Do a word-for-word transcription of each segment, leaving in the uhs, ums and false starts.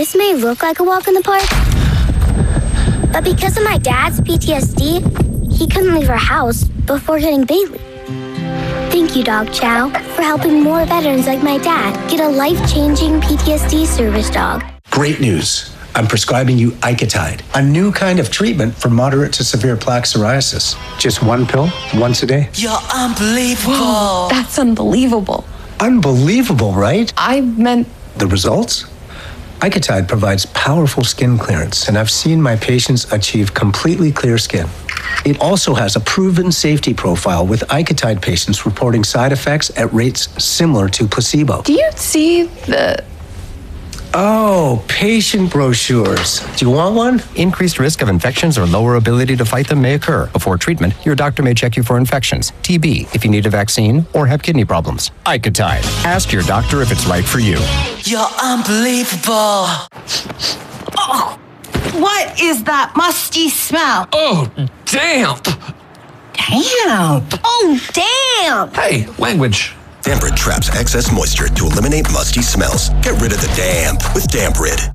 This may look like a walk in the park, but because of my dad's P T S D, he couldn't leave our house before getting Bailey. Thank you, Dog Chow, for helping more veterans like my dad get a life-changing P T S D service dog. Great news. I'm prescribing you Icotide, a new kind of treatment for moderate to severe plaque psoriasis. Just one pill, once a day. You're unbelievable. Whoa, that's unbelievable. Unbelievable, right? I meant... The results? Icotide provides powerful skin clearance, and I've seen my patients achieve completely clear skin. It also has a proven safety profile, with Icotide patients reporting side effects at rates similar to placebo. Do you see the... Oh, patient brochures. Do you want one? Increased risk of infections or lower ability to fight them may occur. Before treatment, your doctor may check you for infections, T B, if you need a vaccine, or have kidney problems. Icotide. Ask your doctor if it's right for you. You're unbelievable. Oh, what is that musty smell? Oh, damp. Damn. Oh, damn. Hey, language. Damprid traps excess moisture to eliminate musty smells. Get rid of the damp with Damprid.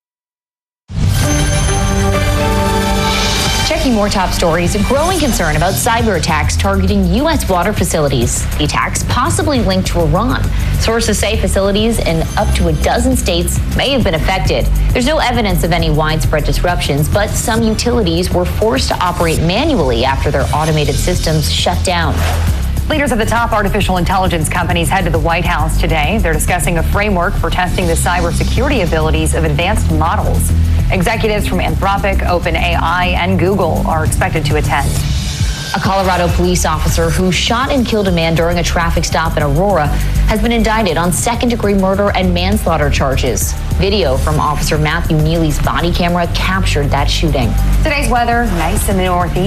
Checking more top stories, a growing concern about cyber attacks targeting U S water facilities. The attacks possibly linked to Iran. Sources say facilities in up to a dozen states may have been affected. There's no evidence of any widespread disruptions, but some utilities were forced to operate manually after their automated systems shut down. Leaders of the top artificial intelligence companies head to the White House today. They're discussing a framework for testing the cybersecurity abilities of advanced models. Executives from Anthropic, OpenAI, and Google are expected to attend. A Colorado police officer who shot and killed a man during a traffic stop in Aurora has been indicted on second-degree murder and manslaughter charges. Video from Officer Matthew Neely's body camera captured that shooting. Today's weather, nice in the northeast.